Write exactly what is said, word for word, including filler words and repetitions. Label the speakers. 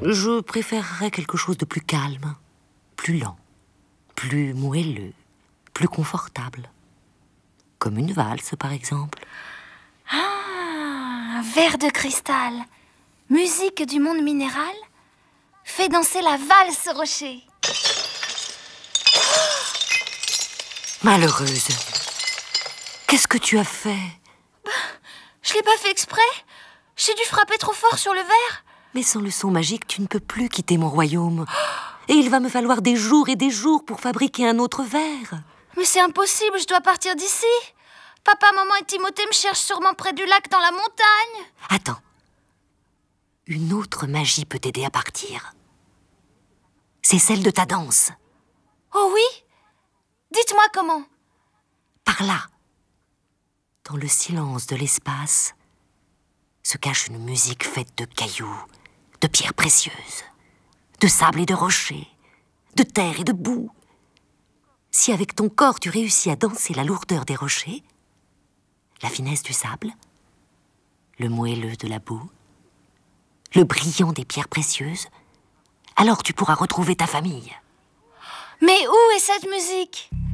Speaker 1: Je préférerais quelque chose de plus calme, plus lent, plus moelleux, plus confortable. Comme une valse, par exemple.
Speaker 2: Ah, un verre de cristal. Musique du monde minéral. Fais danser la valse, Rocher.
Speaker 1: Malheureuse. Qu'est-ce que tu as fait?
Speaker 2: Je l'ai pas fait exprès. J'ai dû frapper trop fort sur le verre.
Speaker 1: Mais sans le son magique, tu ne peux plus quitter mon royaume. Et il va me falloir des jours et des jours pour fabriquer un autre verre.
Speaker 2: Mais c'est impossible, je dois partir d'ici. Papa, maman et Timothée me cherchent sûrement près du lac dans la montagne.
Speaker 1: Attends. Une autre magie peut t'aider à partir. C'est celle de ta danse.
Speaker 2: Oh oui? Dites-moi comment.
Speaker 1: Par là. Dans le silence de l'espace se cache une musique faite de cailloux, de pierres précieuses, de sable et de rochers, de terre et de boue. Si avec ton corps tu réussis à danser la lourdeur des rochers, la finesse du sable, le moelleux de la boue, le brillant des pierres précieuses, alors tu pourras retrouver ta famille.
Speaker 2: Mais où est cette musique?